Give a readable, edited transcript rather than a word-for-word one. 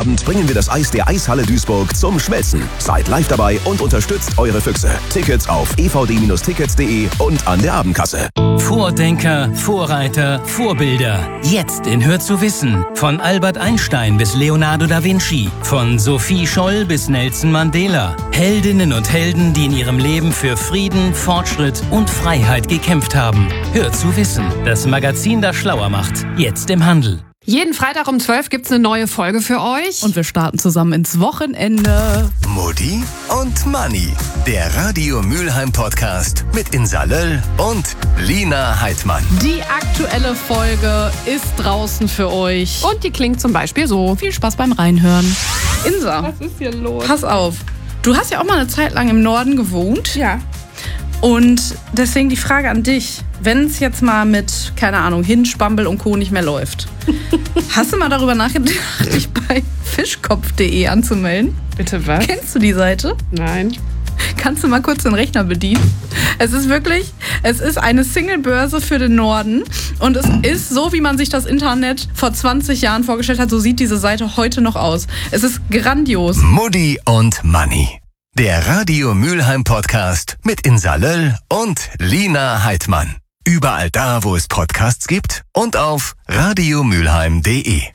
Abend bringen wir das Eis der Eishalle Duisburg zum Schmelzen. Seid live dabei und unterstützt eure Füchse. Tickets auf evd-tickets.de und an der Abendkasse. Vordenker, Vorreiter, Vorbilder. Jetzt in Hör zu wissen. Von Albert Einstein bis Leonardo da Vinci. Von Sophie Scholl bis Nelson Mandela. Heldinnen und Helden, die in ihrem Leben für Frieden, Fortschritt und Freiheit gekämpft haben. Hör zu wissen. Das Magazin, das schlauer macht. Jetzt im Handel. Jeden Freitag um 12 gibt's eine neue Folge für euch. Und wir starten zusammen ins Wochenende. Mutti und Manni. Der Radio Mülheim Podcast mit Insa Löll und Lina Heidmann. Die aktuelle Folge ist draußen für euch. Und die klingt zum Beispiel so. Viel Spaß beim Reinhören. Insa, Was ist hier los? pass auf. Du hast ja auch mal eine Zeit lang im Norden gewohnt. Ja. Und deswegen die Frage an dich. Wenn es jetzt mal mit, keine Ahnung, Hinge, Bumble und Co. nicht mehr läuft, hast du mal darüber nachgedacht, dich bei fischkopf.de anzumelden? Bitte was? Kennst du die Seite? Nein. Kannst du mal kurz den Rechner bedienen? Es ist eine Single-Börse für den Norden und es ist so, wie man sich das Internet vor 20 Jahren vorgestellt hat, so sieht diese Seite heute noch aus. Es ist grandios. Mutti und Manni. Der Radio Mülheim Podcast mit Insa Löll und Lina Heidmann. Überall da, wo es Podcasts gibt und auf radiomülheim.de.